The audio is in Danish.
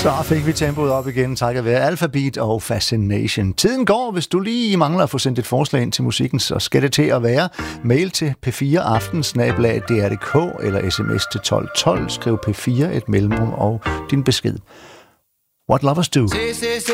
Så fik vi tempoet op igen, takket være Alphabet og Fascination. Tiden går, hvis du lige mangler at få sendt et forslag ind til musikken, så skal det til at være mail til p4aften@dr.dk eller sms til 1212. Skriv P4 et mellemrum og din besked. What Lovers Do.